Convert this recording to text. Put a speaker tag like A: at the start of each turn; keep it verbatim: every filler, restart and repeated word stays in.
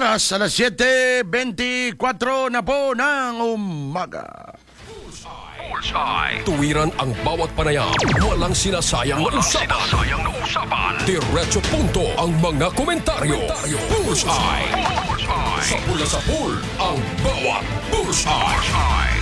A: Oras alas siyete bentikuwatro na po ng umaga.
B: Bullseye.
C: Tuwiran ang bawat panayam. Walang sinasayang na
B: Walang
C: usapan.
B: sinasayang na usapan.
C: Diretso punto ang mga komentaryo. Bullseye.
B: Bullseye.
C: Sa pula sa pool, ang bawat Bullseye.
B: Bullseye.